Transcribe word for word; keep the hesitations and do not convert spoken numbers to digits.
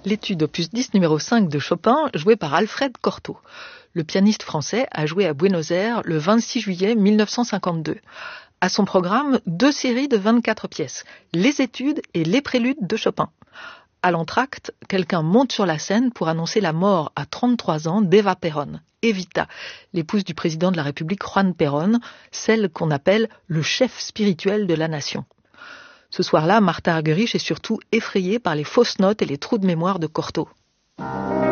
L'étude opus dix numéro cinq de Chopin, jouée par Alfred Cortot. Le pianiste français a joué à Buenos Aires le vingt-six juillet mille neuf cent cinquante-deux. À son programme, deux séries de vingt-quatre pièces, les études et les préludes de Chopin. À l'entracte, quelqu'un monte sur la scène pour annoncer la mort à trente-trois ans d'Eva Perón, Evita, l'épouse du président de la République Juan Perón, celle qu'on appelle le chef spirituel de la nation. Ce soir-là, Martha Argerich est surtout effrayée par les fausses notes et les trous de mémoire de Cortot.